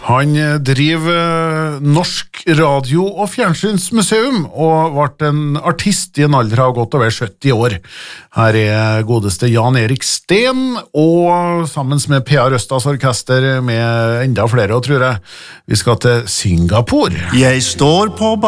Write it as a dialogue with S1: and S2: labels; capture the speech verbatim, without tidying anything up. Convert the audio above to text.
S1: Han driver Norsk Radio- og Fjernsynsmuseum og ble en artist i en alder av godt over sytti år. Her er godeste Jan Erik Steen, og sammen med P A Røstas orkester med enda flere, tror jeg. Vi skal til Singapore.
S2: Jeg står på